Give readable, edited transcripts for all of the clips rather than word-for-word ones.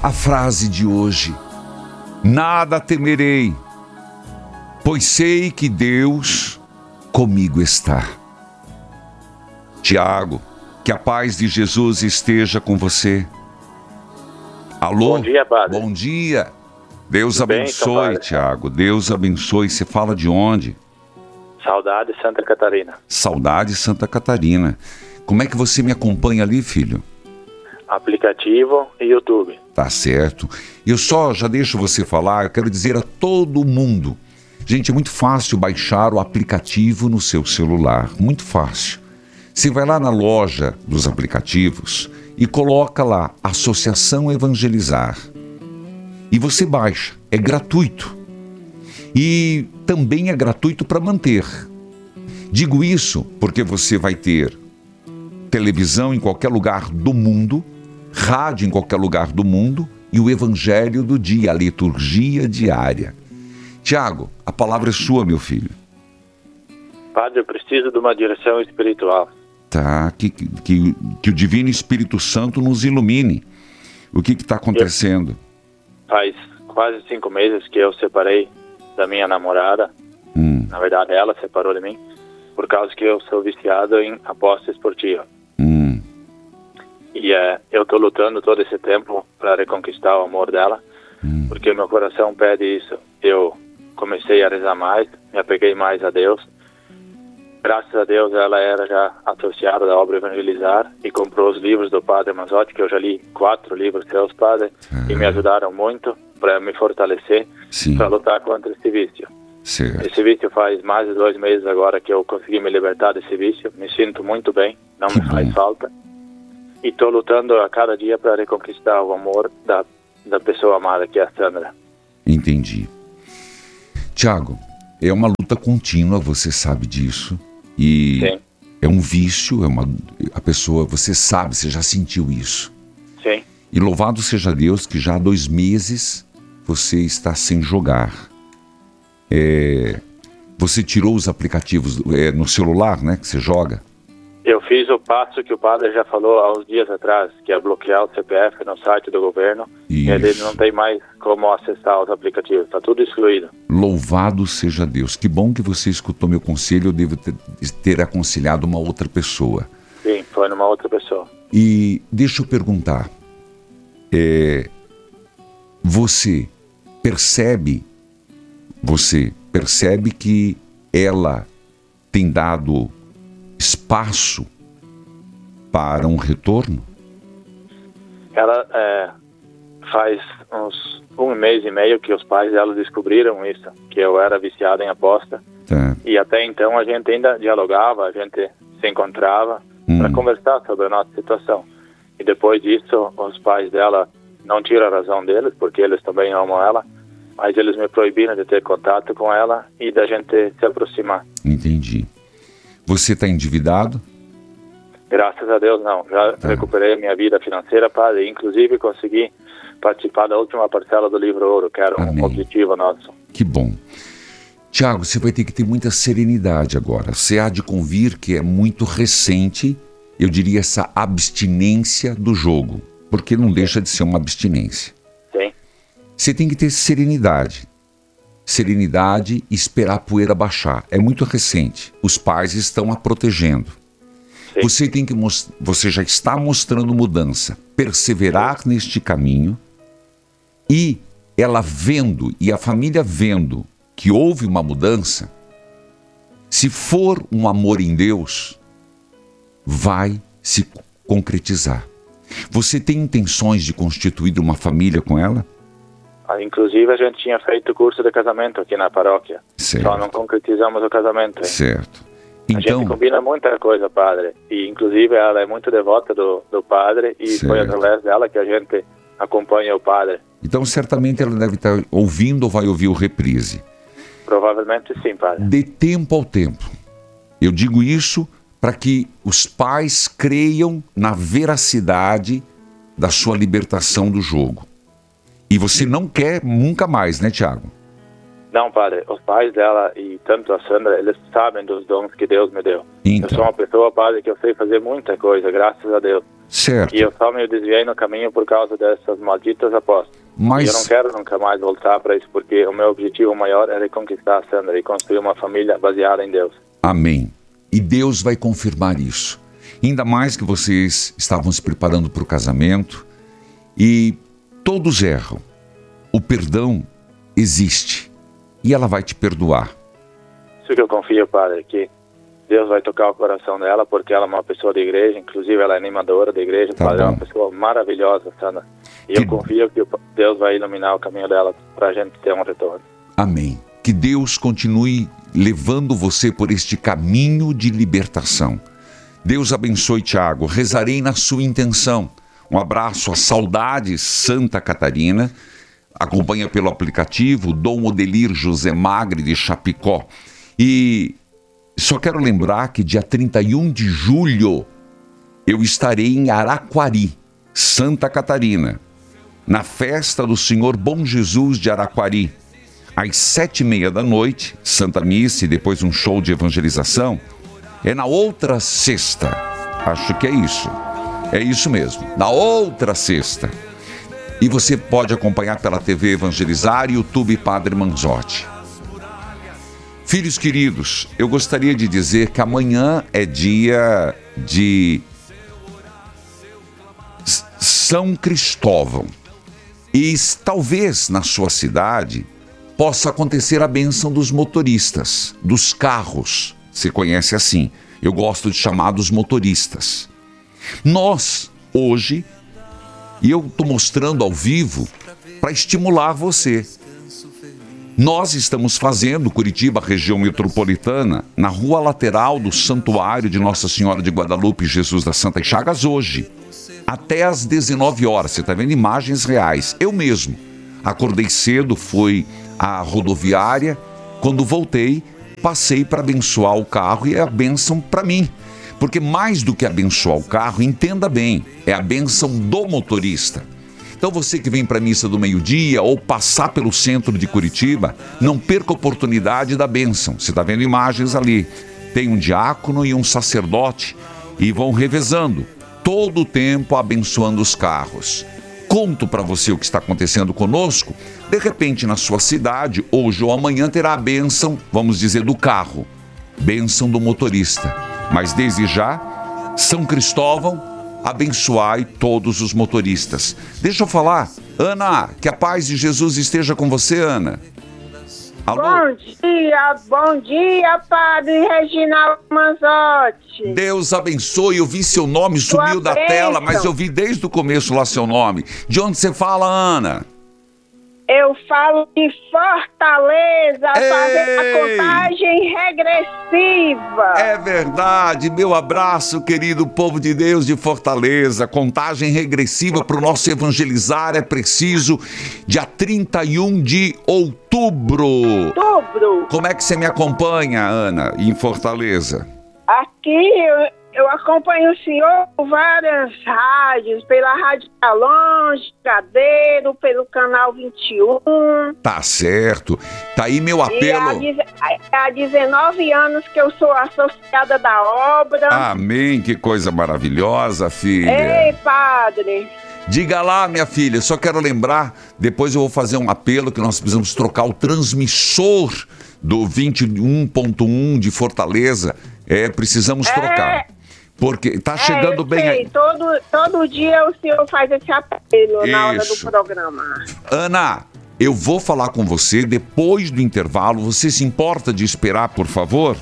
a frase de hoje: nada temerei, pois sei que Deus comigo está. Tiago, que a paz de Jesus esteja com você. Alô? Bom dia, padre. Bom dia. Deus abençoe, bem, Tiago. Deus abençoe. Você fala de onde? Saudade, Santa Catarina. Saudade, Santa Catarina. Como é que você me acompanha ali, filho? Aplicativo e YouTube. Tá certo. Eu já deixo você falar, eu quero dizer a todo mundo. Gente, é muito fácil baixar o aplicativo no seu celular. Muito fácil. Você vai lá na loja dos aplicativos e coloca lá Associação Evangelizar. E você baixa. É gratuito. E também é gratuito para manter. Digo isso porque você vai ter televisão em qualquer lugar do mundo, rádio em qualquer lugar do mundo e o Evangelho do dia, a liturgia diária. Tiago, a palavra é sua, meu filho. Padre, eu preciso de uma direção espiritual. Tá, que o Divino Espírito Santo nos ilumine. O que está acontecendo? Faz quase 5 meses que eu separei da minha namorada. Na verdade, ela separou de mim por causa que eu sou viciado em aposta esportiva. E eu estou lutando todo esse tempo para reconquistar o amor dela, porque meu coração pede isso. Eu comecei a rezar mais, me apeguei mais a Deus. Graças a Deus ela era já associada da obra Evangelizar e comprou os livros do Padre Mazzotti, que eu já li 4 livros seus, Padre, e me ajudaram muito para me fortalecer, para lutar contra esse vício. Certo. Esse vício faz mais de 2 meses agora que eu consegui me libertar desse vício, me sinto muito bem, não me faz falta. E estou lutando a cada dia para reconquistar o amor da pessoa amada, que é a Sandra. Entendi. Tiago, é uma luta contínua, você sabe disso. E Sim. É um vício, a pessoa, você sabe, você já sentiu isso. Sim. E louvado seja Deus que já há 2 meses você está sem jogar. Você tirou os aplicativos no celular, né, que você joga? Eu fiz o passo que o padre já falou há uns dias atrás, que é bloquear o CPF no site do governo. Isso. E ele não tem mais como acessar os aplicativos, está tudo excluído. Louvado seja Deus. Que bom que você escutou meu conselho, eu devo ter aconselhado uma outra pessoa. Sim, foi numa outra pessoa. E deixa eu perguntar, você percebe que ela tem dado espaço para um retorno? Ela faz uns 1 mês e meio que os pais dela descobriram isso, que eu era viciado em aposta. Tá. E até então a gente ainda dialogava, a gente se encontrava para conversar sobre a nossa situação. E depois disso, os pais dela não tiram a razão deles, porque eles também amam ela, mas eles me proibiram de ter contato com ela e da gente se aproximar. Entendi. Você está endividado? Graças a Deus, não. Já recuperei a minha vida financeira, padre. Inclusive, consegui participar da última parcela do livro Ouro, que era um objetivo nosso. Que bom. Tiago, você vai ter que ter muita serenidade agora. Você há de convir que é muito recente, eu diria, essa abstinência do jogo. Porque não deixa de ser uma abstinência. Sim. Você tem que ter serenidade. Serenidade e esperar a poeira baixar. É muito recente. Os pais estão a protegendo. Sim. Você já está mostrando mudança. Perseverar neste caminho e ela vendo, e a família vendo que houve uma mudança, se for um amor em Deus, vai se concretizar. Você tem intenções de constituir uma família com ela? Inclusive, a gente tinha feito curso de casamento aqui na paróquia. Certo. Só não concretizamos o casamento. Hein? Certo. A gente combina muita coisa, padre. E, inclusive, ela é muito devota do padre. E foi através dela que a gente acompanha o padre. Então, certamente, ela deve estar ouvindo ou vai ouvir o reprise. Provavelmente sim, padre. Dê tempo ao tempo. Eu digo isso para que os pais creiam na veracidade da sua libertação do jogo. E você não quer nunca mais, né, Tiago? Não, padre. Os pais dela e tanto a Sandra, eles sabem dos dons que Deus me deu. Então. Eu sou uma pessoa, padre, que eu sei fazer muita coisa, graças a Deus. Certo. E eu só me desviei no caminho por causa dessas malditas apostas. Mas... E eu não quero nunca mais voltar para isso, porque o meu objetivo maior é reconquistar a Sandra e construir uma família baseada em Deus. Amém. E Deus vai confirmar isso. Ainda mais que vocês estavam se preparando para o casamento e todos erram. O perdão existe e ela vai te perdoar. Isso que eu confio, Padre, que Deus vai tocar o coração dela, porque ela é uma pessoa de igreja, inclusive ela é animadora da igreja, Tá Padre, é bom. uma pessoa maravilhosa, Sandra. E eu confio que Deus vai iluminar o caminho dela para a gente ter um retorno. Amém. Que Deus continue levando você por este caminho de libertação. Deus abençoe, Tiago. Rezarei na sua intenção. Um abraço a Saudades Santa Catarina. Acompanha pelo aplicativo Dom Odelir José Magre de Chapecó. E só quero lembrar que dia 31 de julho eu estarei em Araquari, Santa Catarina, na festa do Senhor Bom Jesus de Araquari, às 7h30 Santa Missa e depois um show de evangelização. É na outra sexta, acho que é isso mesmo, na outra sexta. E você pode acompanhar pela TV Evangelizar e YouTube Padre Manzotti. Filhos queridos, eu gostaria de dizer que amanhã é dia de São Cristóvão. E talvez na sua cidade possa acontecer a bênção dos motoristas, dos carros. Você conhece assim. Eu gosto de chamar dos motoristas. Nós, hoje, e eu estou mostrando ao vivo para estimular você. Nós estamos fazendo Curitiba, região metropolitana, na rua lateral do Santuário de Nossa Senhora de Guadalupe, Jesus das Santas Chagas, hoje, até às 19 horas. Você está vendo imagens reais. Eu mesmo acordei cedo, fui à rodoviária. Quando voltei, passei para abençoar o carro e é a bênção para mim. Porque mais do que abençoar o carro, entenda bem, é a bênção do motorista. Então você que vem para a missa do meio-dia ou passar pelo centro de Curitiba, não perca a oportunidade da bênção. Você está vendo imagens ali. Tem um diácono e um sacerdote e vão revezando todo o tempo abençoando os carros. Conto para você o que está acontecendo conosco. De repente na sua cidade, hoje ou amanhã terá a bênção, vamos dizer, do carro. Bênção do motorista. Mas desde já, São Cristóvão, abençoai todos os motoristas. Deixa eu falar, Ana, que a paz de Jesus esteja com você, Ana. Alô? Bom dia, Padre Reginaldo Manzotti. Deus abençoe, eu vi seu nome, sumiu da tela, mas eu vi desde o começo lá seu nome. De onde você fala, Ana? Eu falo de Fortaleza, fazendo a contagem regressiva. É verdade, meu abraço, querido povo de Deus de Fortaleza. Contagem regressiva para o nosso evangelizar é preciso, dia 31 de outubro. Como é que você me acompanha, Ana, em Fortaleza? Aqui eu acompanho o senhor por várias rádios, pela Rádio Longe, Cadeiro, pelo Canal 21. Tá certo. Tá aí meu apelo. E há 19 anos que eu sou associada da obra. Amém, que coisa maravilhosa, filha. Ei, padre. Diga lá, minha filha, só quero lembrar, depois eu vou fazer um apelo que nós precisamos trocar o transmissor do 21.1 de Fortaleza. Precisamos trocar. Porque tá chegando bem aí. Todo dia o senhor faz esse apelo na hora do programa. Ana, eu vou falar com você depois do intervalo. Você se importa de esperar, por favor?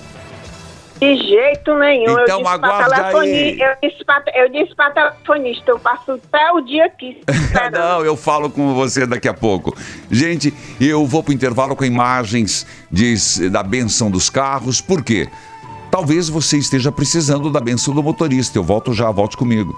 De jeito nenhum. Então aguarde aí. Eu disse para telefonista, eu passo até o dia aqui. Não, eu falo com você daqui a pouco. Gente, eu vou pro intervalo com imagens da bênção dos carros. Por quê? Talvez você esteja precisando da bênção do motorista. Eu volto já, volte comigo.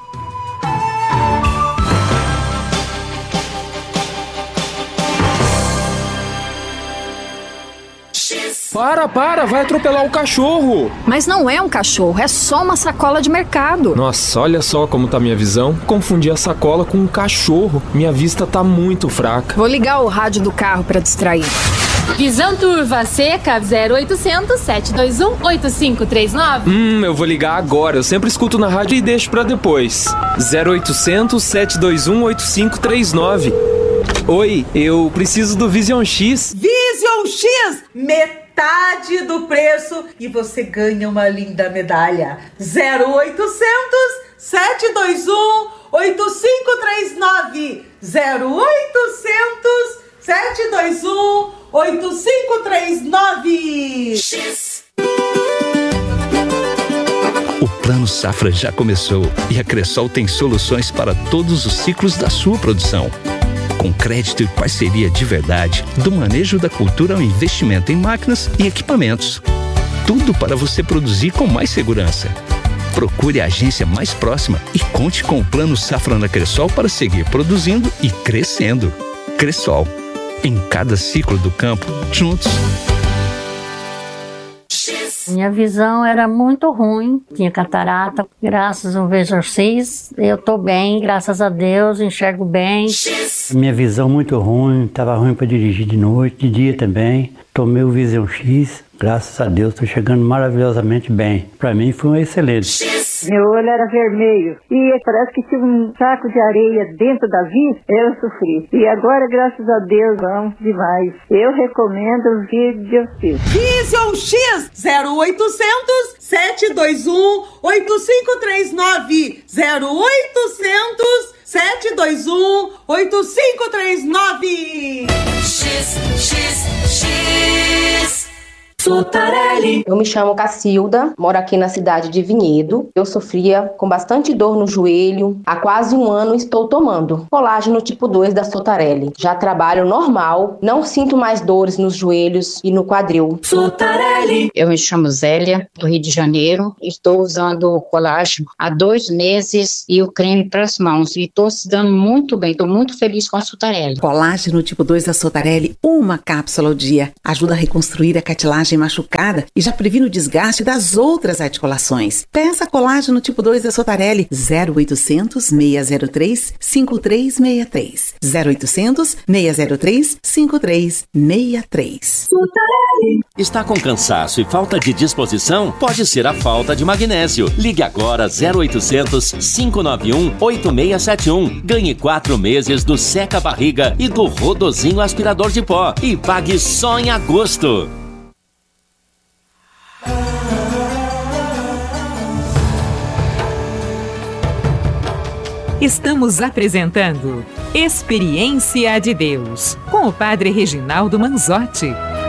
Para, vai atropelar o cachorro. Mas não é um cachorro, é só uma sacola de mercado. Nossa, olha só como tá minha visão. Confundi a sacola com um cachorro. Minha vista tá muito fraca. Vou ligar o rádio do carro para distrair. Visão Turva Seca 0800 721 8539. Eu vou ligar agora. Eu sempre escuto na rádio e deixo pra depois. 0800 721 8539. Oi, eu preciso do Vision X. Vision X, metade do preço e você ganha uma linda medalha. 0800 721 8539. 0800 721 8539. X. O Plano Safra já começou e a Cressol tem soluções para todos os ciclos da sua produção. Com crédito e parceria de verdade, do manejo da cultura ao investimento em máquinas e equipamentos. Tudo para você produzir com mais segurança. Procure a agência mais próxima e conte com o Plano Safra na Cressol para seguir produzindo e crescendo. Cressol. Em cada ciclo do campo, juntos. Minha visão era muito ruim, tinha catarata. Graças ao Vision X, eu tô bem, graças a Deus, enxergo bem. Minha visão muito ruim, estava ruim para dirigir de noite, de dia também. Tomei o Vision X, graças a Deus, estou chegando maravilhosamente bem. Para mim foi um excelente. Meu olho era vermelho e parece que tinha um saco de areia dentro da vista. Eu sofri. E agora, graças a Deus, vamos demais. Eu recomendo o Vision X. Vision X 0800 721 8539. 0800 721 8539. X. Sotarelli. Eu me chamo Cacilda, moro aqui na cidade de Vinhedo. Eu sofria com bastante dor no joelho. Há quase um ano estou tomando colágeno tipo 2 da Sotarelli. Já trabalho normal, não sinto mais dores nos joelhos e no quadril. Sotarelli. Eu me chamo Zélia, do Rio de Janeiro. Estou usando o colágeno há 2 meses e o creme para as mãos. E estou se dando muito bem, estou muito feliz com a Sotarelli. Colágeno tipo 2 da Sotarelli, uma cápsula ao dia. Ajuda a reconstruir a cartilagem machucada e já previne o desgaste das outras articulações. Peça colágeno tipo 2 da Sotarelli. 0800 603 5363. 0800 603 5363. Está com cansaço e falta de disposição? Pode ser a falta de magnésio. Ligue agora 0800 591 8671. Ganhe 4 meses do Seca Barriga e do Rodozinho aspirador de pó e pague só em agosto. Estamos apresentando Experiência de Deus, com o Padre Reginaldo Manzotti.